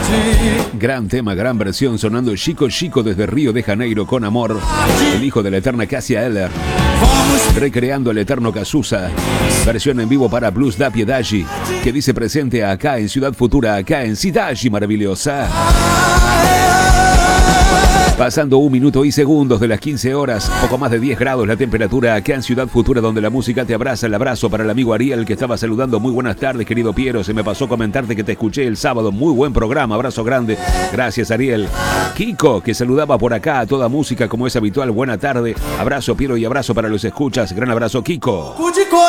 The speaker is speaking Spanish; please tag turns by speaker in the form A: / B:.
A: Gran tema, gran versión, sonando Chico Chico desde Río de Janeiro con amor. El hijo de la eterna Cássia Eller, recreando el eterno Cazuza. Versión en vivo para Blues da Piedade, que dice presente acá en Ciudad Futura, acá en Cidade Maravilhosa. Pasando 1 minuto y segundos de las 15 horas, poco más de 10 grados la temperatura acá en Ciudad Futura, donde la música te abraza. El abrazo para el amigo Ariel, que estaba saludando. Muy buenas tardes, querido Piero. Se me pasó comentarte que te escuché el sábado. Muy buen programa, abrazo grande. Gracias, Ariel. Kiko, que saludaba por acá a toda música como es habitual. Buena tarde, abrazo, Piero, y abrazo para los escuchas. Gran abrazo, Kiko.